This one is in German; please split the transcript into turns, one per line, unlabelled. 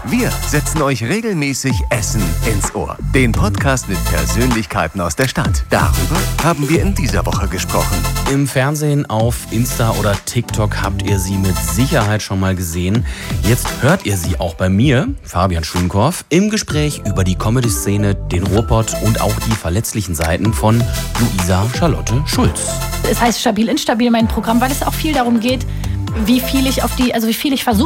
Wir setzen euch regelmäßig Essen ins Ohr. Den Podcast mit Persönlichkeiten aus der Stadt. Darüber haben wir in dieser Woche gesprochen.
Im Fernsehen, auf Insta oder TikTok habt ihr sie mit Sicherheit schon mal gesehen. Jetzt hört ihr sie auch bei mir, Fabian Schönkorff, im Gespräch über die Comedy-Szene, den Ruhrpott und auch die verletzlichen Seiten von Luisa Charlotte Schulz.
Es heißt Stabil Instabil, mein Programm, weil es auch viel darum geht, wie viel ich versuche